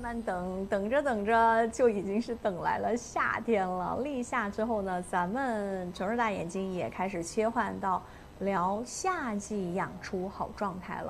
慢等着等着，就已经是等来了夏天了。立夏之后呢，咱们城市大眼睛也开始切换到聊夏季养出好状态了。